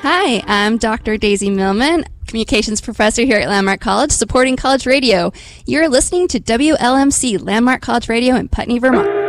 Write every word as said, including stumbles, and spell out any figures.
Hi, I'm Doctor Daisy Millman, Communications Professor here at Landmark College, supporting College Radio. You're listening to W L M C, Landmark College Radio in Putney, Vermont.